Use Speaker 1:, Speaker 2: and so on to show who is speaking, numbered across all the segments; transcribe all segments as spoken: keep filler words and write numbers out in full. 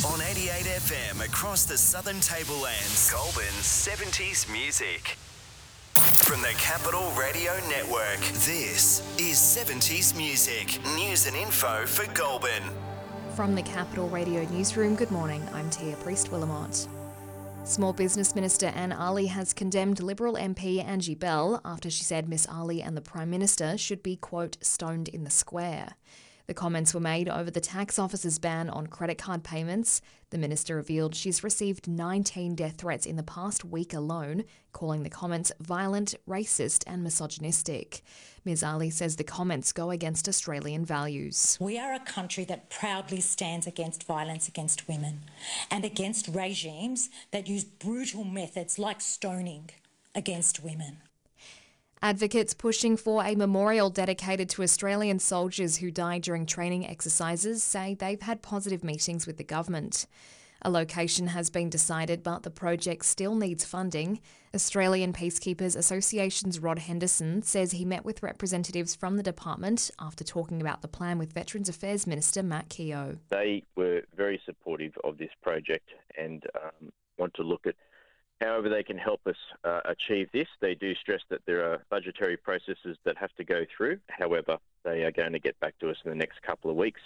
Speaker 1: On eighty-eight F M across the Southern Tablelands, Goulburn's seventies music. From the Capital Radio Network, this is seventies music. News and info for Goulburn.
Speaker 2: From the Capital Radio Newsroom, good morning, I'm Tia Priest-Willamont. Small Business Minister Anne Aly has condemned Liberal M P Angie Bell after she said Miss Aly and the Prime Minister should be, quote, stoned in the square. The comments were made over the tax office's ban on credit card payments. The minister revealed she's received nineteen death threats in the past week alone, calling the comments violent, racist and misogynistic. Miz Aly says the comments go against Australian values.
Speaker 3: We are a country that proudly stands against violence against women and against regimes that use brutal methods like stoning against women.
Speaker 2: Advocates pushing for a memorial dedicated to Australian soldiers who died during training exercises say they've had positive meetings with the government. A location has been decided, but the project still needs funding. Australian Peacekeepers Association's Rod Henderson says he met with representatives from the department after talking about the plan with Veterans Affairs Minister Matt Keogh.
Speaker 4: They were very supportive of this project and um, want to look at however they can help us uh, achieve this. They do stress that there are budgetary processes that have to go through. However, they are going to get back to us in the next couple of weeks.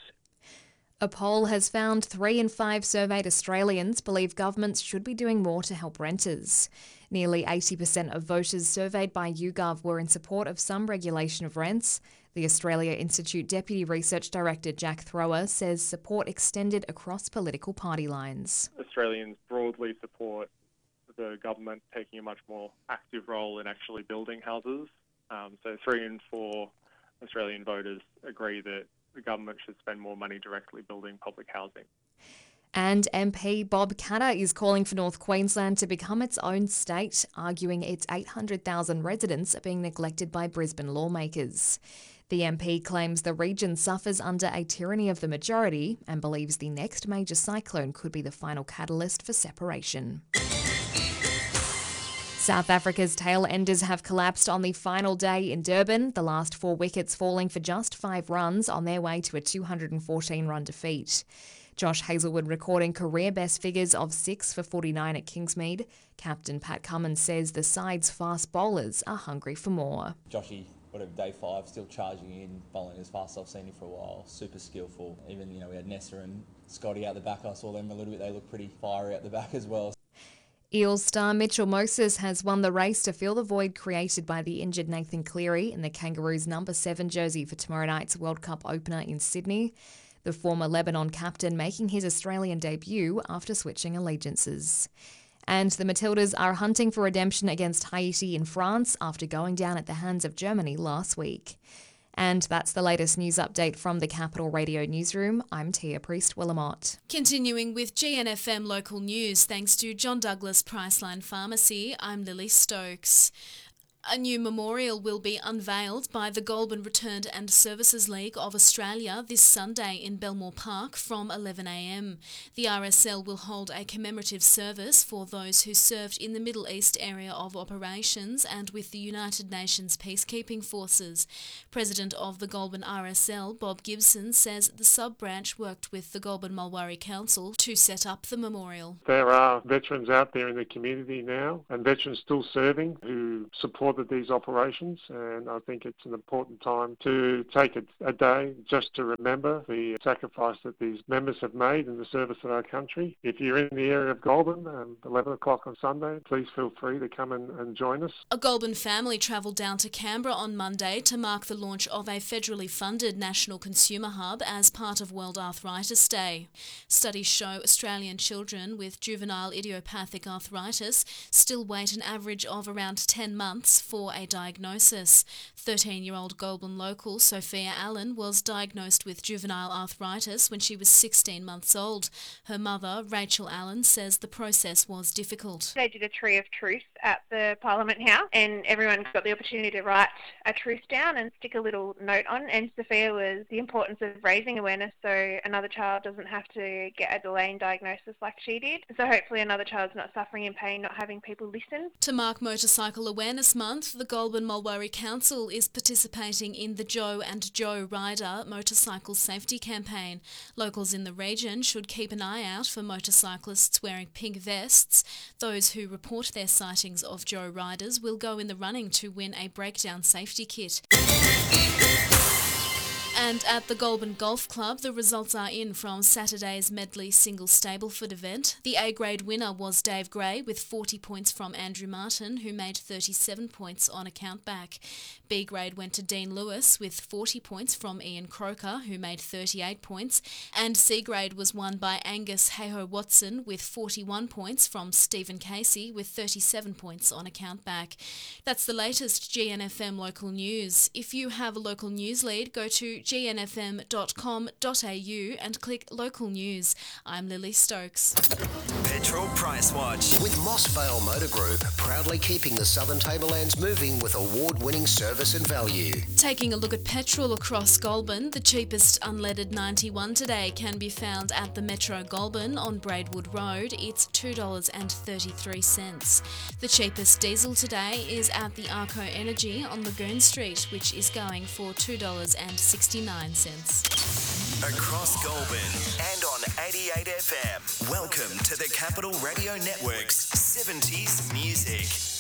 Speaker 2: A poll has found three in five surveyed Australians believe governments should be doing more to help renters. Nearly eighty percent of voters surveyed by YouGov were in support of some regulation of rents. The Australia Institute Deputy Research Director Jack Thrower says support extended across political party lines.
Speaker 5: Australians broadly support the government taking a much more active role in actually building houses. Um, so three in four Australian voters agree that the government should spend more money directly building public housing.
Speaker 2: And M P Bob Katter is calling for North Queensland to become its own state, arguing its eight hundred thousand residents are being neglected by Brisbane lawmakers. The M P claims the region suffers under a tyranny of the majority and believes the next major cyclone could be the final catalyst for separation. South Africa's tail enders have collapsed on the final day in Durban, the last four wickets falling for just five runs on their way to a two hundred fourteen run defeat. Josh Hazelwood recording career best figures of six for forty-nine at Kingsmead. Captain Pat Cummins says the side's fast bowlers are hungry for more.
Speaker 6: Joshy, whatever, day five, still charging in, bowling as fast as I've seen him for a while. Super skillful. Even, you know, we had Nessa and Scotty out the back. I saw them a little bit. They look pretty fiery out the back as well.
Speaker 2: Eels star Mitchell Moses has won the race to fill the void created by the injured Nathan Cleary in the Kangaroos' number seven jersey for tomorrow night's World Cup opener in Sydney. The former Lebanon captain making his Australian debut after switching allegiances. And the Matildas are hunting for redemption against Haiti in France after going down at the hands of Germany last week. And that's the latest news update from the Capital Radio Newsroom. I'm Tia Priest-Willamont.
Speaker 7: Continuing with G N F M local news, thanks to John Douglas Priceline Pharmacy, I'm Lily Stokes. A new memorial will be unveiled by the Goulburn Returned and Services League of Australia this Sunday in Belmore Park from eleven a m. The R S L will hold a commemorative service for those who served in the Middle East area of operations and with the United Nations peacekeeping forces. President of the Goulburn R S L, Bob Gibson, says the sub-branch worked with the Goulburn Mulwaree Council to set up the memorial.
Speaker 8: There are veterans out there in the community now and veterans still serving who support these operations, and I think it's an important time to take a, a day just to remember the sacrifice that these members have made in the service of our country. If you're in the area of Goulburn, um, eleven o'clock on Sunday, please feel free to come and, and join us.
Speaker 7: A Goulburn family travelled down to Canberra on Monday to mark the launch of a federally funded national consumer hub as part of World Arthritis Day. Studies show Australian children with juvenile idiopathic arthritis still wait an average of around ten months for a diagnosis. thirteen-year-old Goulburn local Sophia Allen was diagnosed with juvenile arthritis when she was sixteen months old. Her mother, Rachel Allen, says the process was difficult.
Speaker 9: They did a tree of truth at the Parliament House and everyone got the opportunity to write a truth down and stick a little note on, and Sophia was the importance of raising awareness so another child doesn't have to get a delay in diagnosis like she did. So hopefully another child's not suffering in pain, not having people listen.
Speaker 7: To mark Motorcycle Awareness Month, month, the Goulburn Mulberry Council is participating in the Joe and Joe Rider motorcycle safety campaign. Locals in the region should keep an eye out for motorcyclists wearing pink vests. Those who report their sightings of Joe Riders will go in the running to win a breakdown safety kit. And at the Goulburn Golf Club, the results are in from Saturday's Medley Single Stableford event. The A-grade winner was Dave Gray with forty points from Andrew Martin, who made thirty-seven points on a countback. B-grade went to Dean Lewis with forty points from Ian Croker, who made thirty-eight points. And C-grade was won by Angus Hayho Watson with forty-one points from Stephen Casey with thirty-seven points on a countback. That's the latest G N F M local news. If you have a local news lead, go to g n f m dot com dot a u and click Local News. I'm Lily Stokes.
Speaker 1: Petrol Price Watch.
Speaker 10: With Moss Vale Motor Group, proudly keeping the Southern Tablelands moving with award-winning service and value.
Speaker 7: Taking a look at petrol across Goulburn, the cheapest unleaded ninety-one today can be found at the Metro Goulburn on Braidwood Road. It's two dollars thirty-three. The cheapest diesel today is at the Arco Energy on Lagoon Street, which is going for two dollars sixty-nine.
Speaker 1: Across Goulburn and on eighty-eight F M. Welcome to the Capital Radio Network's seventies Music.